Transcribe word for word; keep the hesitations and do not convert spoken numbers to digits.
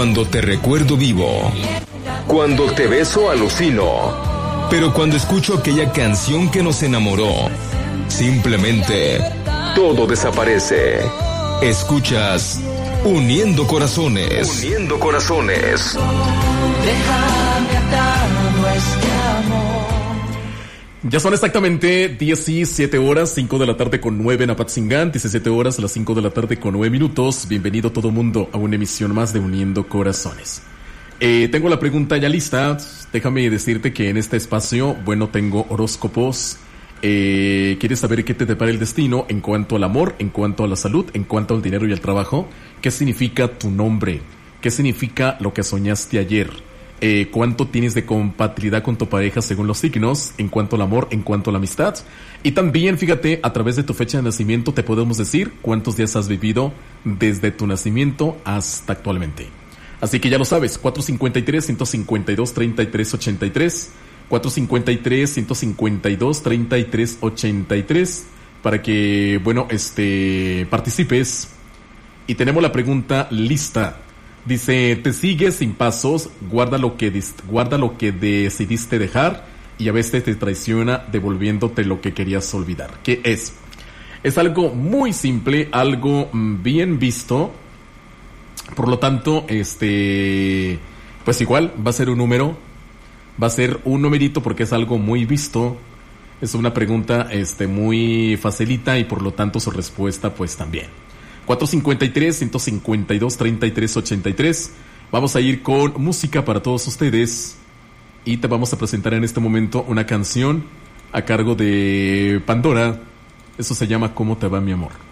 Cuando te recuerdo vivo. Cuando te beso alucino. Pero cuando escucho aquella canción que nos enamoró, simplemente todo desaparece. Escuchas Uniendo Corazones. Uniendo Corazones. Déjame atado a este amor. Ya son exactamente diecisiete horas, cinco de la tarde con nueve en Apatzingán, diecisiete horas, las cinco de la tarde con nueve minutos. Bienvenido todo mundo a una emisión más de Uniendo Corazones. Eh, tengo la pregunta ya lista. Déjame decirte que en este espacio, bueno, tengo horóscopos. Eh, ¿Quieres saber qué te depara el destino en cuanto al amor, en cuanto a la salud, en cuanto al dinero y al trabajo? ¿Qué significa tu nombre? ¿Qué significa lo que soñaste ayer? Eh, ¿Cuánto tienes de compatibilidad con tu pareja según los signos? En cuanto al amor, en cuanto a la amistad. Y también, fíjate, a través de tu fecha de nacimiento te podemos decir cuántos días has vivido desde tu nacimiento hasta actualmente. Así que ya lo sabes, cuatro cinco tres, uno cinco dos, tres tres ocho tres, cuatro cinco tres, uno cinco dos, tres tres ocho tres, para que, bueno, este, participes. Y tenemos la pregunta lista. Dice, te sigues sin pasos, guarda lo que dis- guarda lo que decidiste dejar y a veces te traiciona devolviéndote lo que querías olvidar. ¿Qué es? Es algo muy simple, algo mm, bien visto. Por lo tanto, este, pues igual va a ser un número, va a ser un numerito porque es algo muy visto. Es una pregunta, este, muy facilita y por lo tanto su respuesta, pues también. cuatro cinco tres, uno cinco dos, tres tres ocho tres. Vamos a ir con música para todos ustedes y te vamos a presentar en este momento una canción a cargo de Pandora. Eso se llama ¿Cómo te va mi amor?